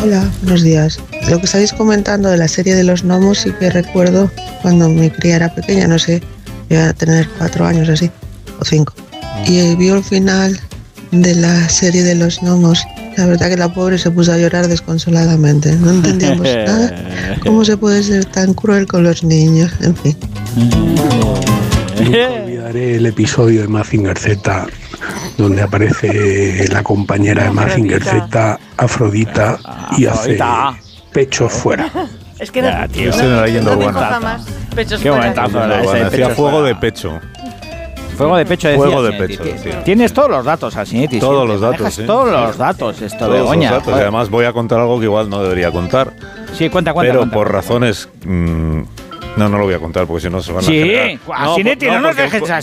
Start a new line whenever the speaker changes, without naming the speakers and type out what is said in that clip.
Hola, buenos días. Lo que estáis comentando de la serie de los gnomos sí que recuerdo cuando mi cría era pequeña, no sé, iba a tener 4 años así, o 5. Y vio el final de la serie de los gnomos. La verdad que la pobre se puso a llorar desconsoladamente. No entendíamos nada. ¿Cómo se puede ser tan cruel con los niños? En fin.
Nunca olvidaré el episodio de Mazinger Z donde aparece la compañera de Mazinger Z, Afrodita, y hace pechos fuera.
Es que
Ya, tío, ese no era yendo bueno.
Qué momentazo era ese.
Decía fuego de pecho.
Fuego de pecho, decía.
Fuego de pecho, decía.
Tienes todos los datos, Asinetti.
Todos los datos, sí.
Todos los datos, esto,
Todos
Begoña.
los datos. Y además voy a contar algo que igual no debería contar.
Sí, cuenta.
Pero por razones... no lo voy a contar porque si no se van a generar...
Sí, Asinetti, no nos dejes así.